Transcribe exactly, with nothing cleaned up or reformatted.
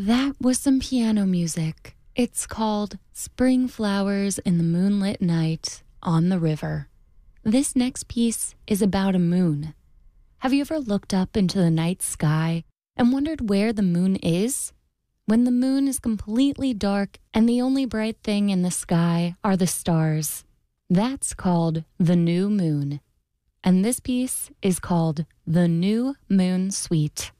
That was some piano music. It's called Spring Flowers in the Moonlit Night on the River. This next piece is about a moon. Have you ever looked up into the night sky and wondered where the moon is? When the moon is completely dark and the only bright thing in the sky are the stars, that's called the new moon. And this piece is called The New Moon Suite.